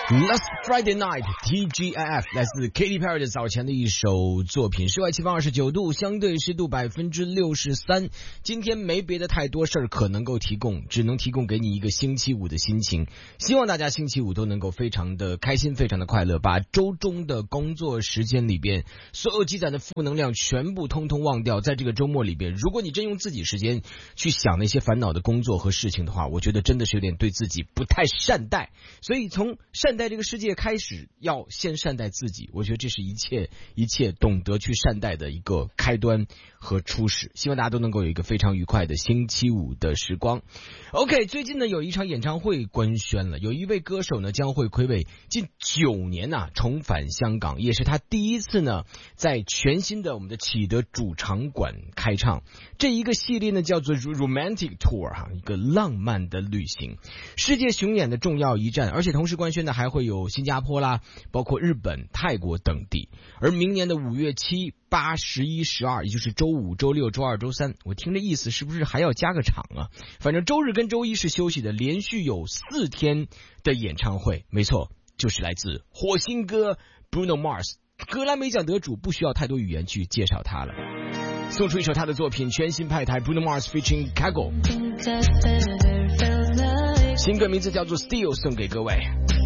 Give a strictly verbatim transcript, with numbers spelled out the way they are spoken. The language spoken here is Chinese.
Last Friday Night T G I F 来自 Katy Perry 的早前的一首作品，室外气温二十九度，相对湿度百分之六十三。今天没别的太多事儿可能够提供，只能提供给你一个星期五的心情。希望大家星期五都能够非常的开心，非常的快乐，把周中的工作时间里边所有积攒的负能量全部通通忘掉。在这个周末里边，如果你真用自己时间去想那些烦恼的工作和事情的话，我觉得真的是有点对自己不太善待。所以从善待这个世界开始，要先善待自己，我觉得这是一切一切懂得去善待的一个开端和初始。希望大家都能够有一个非常愉快的星期五的时光。 OK， 最近呢有一场演唱会官宣了，有一位歌手呢将会睽违近九年啊重返香港，也是他第一次呢在全新的我们的启德主场馆开唱。这一个系列呢叫做 Romantic Tour 哈，一个浪漫的旅行，世界巡演的重要一站，而且同时官宣的还会有新加坡啦，包括日本、泰国等地。而明年的五月七、八、十一、十二，也就是周五、周六、周二、周三，我听这意思是不是还要加个场啊？反正周日跟周一是休息的，连续有四天的演唱会。没错，就是来自火星哥 Bruno Mars， 格莱美奖得主，不需要太多语言去介绍他了。送出一首他的作品，全新派台 Bruno Mars featuring Kago， 新歌名字叫做 Still， 送给各位。